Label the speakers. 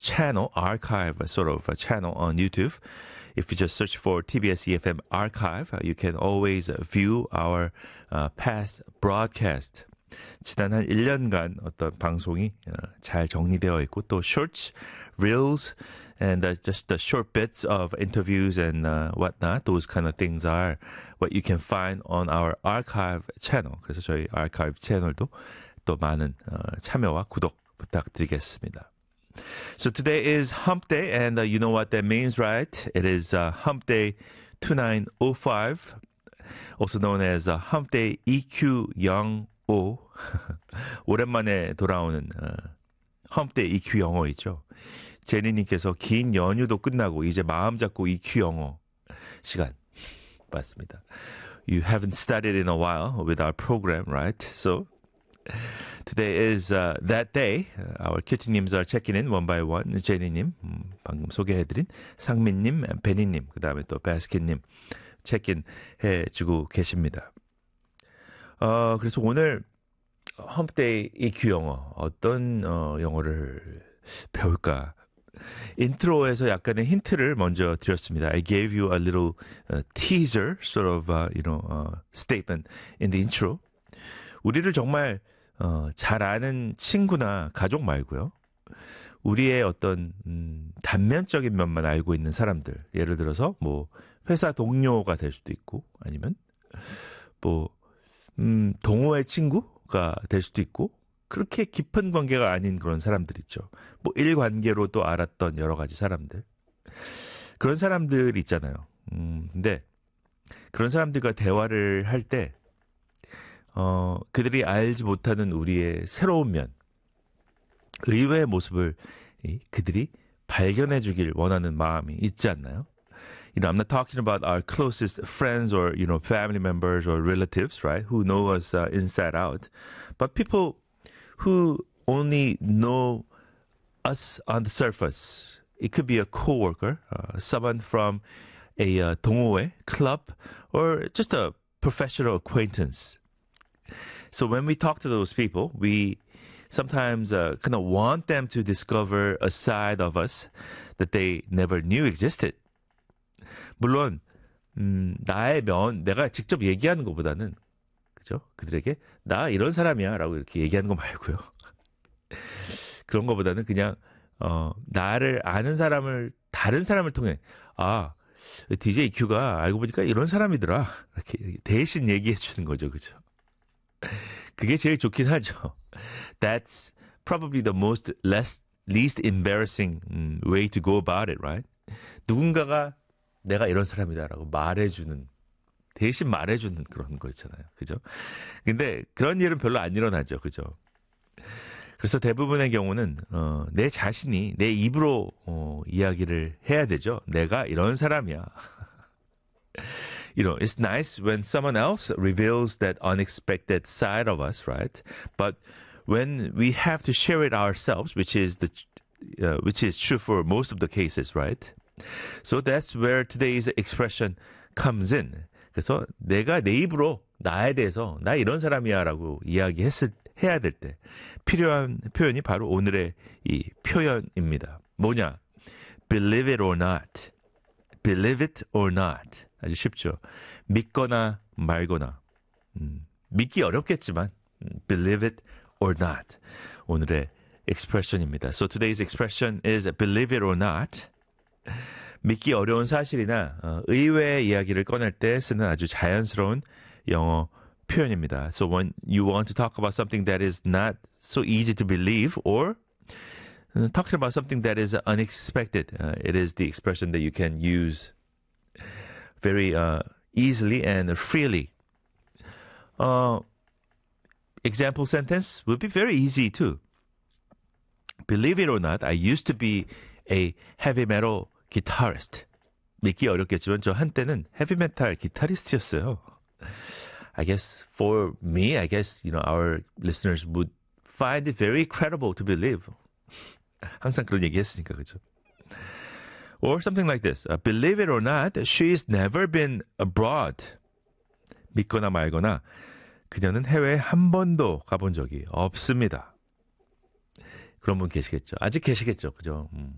Speaker 1: channel, archive sort of a channel on YouTube. If you just search for TBS EFM archive, you can always view our past broadcast. 지난 한 1년간 어떤 방송이 잘 정리되어 있고 또 shorts, reels, and just the short bits of interviews and whatnot, those kind of things are what you can find on our archive channel. 그래서 저희 archive 채널도 또 많은 참여와 구독 부탁드리겠습니다. So today is Hump Day, and you know what that means, right? It is Hump Day 2905, also known as Hump Day EQ05. 오랜만에 돌아오는 Hump Day EQ 영어이죠. 제니님께서 긴 연휴도 끝나고 이제 마음 잡고 EQ 영어 시간 맞습니다. You haven't studied in a while with our program, right? So today is that day. Our 큐티님s are checking in one by one. 제니님, 방금 소개해드린 상민님, 베니님, 그 다음에 또 바스켓님 체크인 해주고 계십니다. 그래서 오늘 험데이 EQ 영어 어떤 영어를 배울까? 인트로에서 약간의 힌트를 먼저 드렸습니다. I gave you a little teaser, sort of, statement in the intro. 우리를 정말 잘 아는 친구나 가족 말고요. 우리의 어떤 단면적인 면만 알고 있는 사람들. 예를 들어서 뭐 회사 동료가 될 수도 있고 아니면 뭐 동호회 친구가 될 수도 있고 그렇게 깊은 관계가 아닌 그런 사람들 있죠. 뭐 일관계로 또 알았던 여러 가지 사람들. 그런 사람들 있잖아요. 근데 그런 사람들과 대화를 할 때 그들이 알지 못하는 우리의 새로운 면, 의외의 모습을 그들이 발견해 주길 원하는 마음이 있지 않나요? I'm not talking about our closest friends or, family members or relatives, right? Who know us inside out. But people who only know us on the surface. It could be a coworker, someone from a 동호회, club, or just a professional acquaintance. So when we talk to those people, we sometimes kind of want them to discover a side of us that they never knew existed. 물론 나의 면, 내가 직접 얘기하는 것보다는 그죠? 그들에게 나 이런 사람이야 라고 이렇게 얘기하는 거 말고요. 그런 것보다는 그냥 나를 아는 사람을 다른 사람을 통해 DJ EQ가 알고 보니까 이런 사람이더라. 이렇게 대신 얘기해 주는 거죠. 그죠? 그게 제일 좋긴 하죠. That's probably the least embarrassing way to go about it, right? 누군가가 내가 이런 사람이다라고 말해주는, 대신 말해주는 그런 거 있잖아요. 그죠? 근데 그런 일은 별로 안 일어나죠. 그죠? 그래서 대부분의 경우는 내 자신이 내 입으로 이야기를 해야 되죠. 내가 이런 사람이야. It's nice when someone else reveals that unexpected side of us, right? But when we have to share it ourselves, which is true for most of the cases, right? So that's where today's expression comes in. 그래서 내가 내 입으로 나에 대해서 나 이런 사람이야라고 해야 될 때 필요한 표현이 바로 오늘의 이 표현입니다. 뭐냐? Believe it or not. Believe it or not. 아주 쉽죠. 믿거나 말거나. 믿기 어렵겠지만 believe it or not. 오늘의 expression입니다. So today's expression is believe it or not. 믿기 어려운 사실이나 의외의 이야기를 꺼낼 때 쓰는 아주 자연스러운 영어 표현입니다. So when you want to talk about something that is not so easy to believe or talking about something that is unexpected, it is the expression that you can use very easily and freely. Example sentence would be very easy too. Believe it or not, I used to be a heavy metal guitarist. 믿기 어렵겠지만 저 한때는 헤비 메탈 기타리스트였어요. I guess for me, our listeners would find it very credible to believe. 항상 그런 얘기 했으니까, 그죠? Or something like this. Believe it or not, she's never been abroad. 믿거나 말거나 그녀는 해외에 한 번도 가본 적이 없습니다. 그런 분 계시겠죠. 아직 계시겠죠. 그죠?